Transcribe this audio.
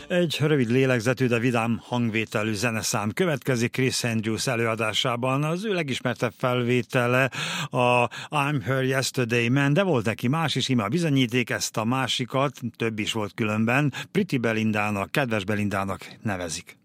Egy rövid lélegzetű, de vidám hangvételű zeneszám következik Chris Andrews előadásában. Az ő legismertebb felvétele a I'm Her Yesterday Man, de volt neki más is, íme a bizonyíték, ezt a másikat, több is volt különben, Pretty Belindának, kedves Belindának nevezik.